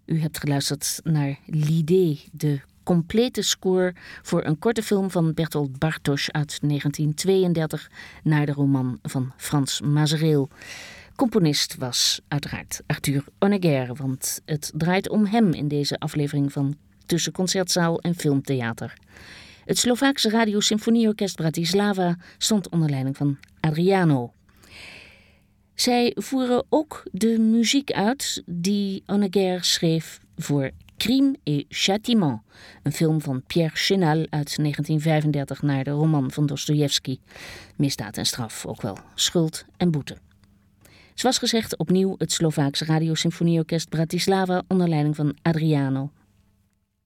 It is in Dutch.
U hebt geluisterd naar L'Idée, de complete score voor een korte film van Bertolt Bartos uit 1932 naar de roman van Frans Mazereel. Componist was uiteraard Arthur Honegger, want het draait om hem in deze aflevering van Tussen Concertzaal en Filmtheater. Het Slovaakse Radio-Symfonieorkest Bratislava stond onder leiding van Adriano. Zij voeren ook de muziek uit die Honegger schreef voor Crime et Châtiment, een film van Pierre Chénal uit 1935 naar de roman van Dostojevski. Misdaad en straf, ook wel schuld en boete. Zoals gezegd opnieuw het Slovaakse Radio-Symfonieorkest Bratislava onder leiding van Adriano.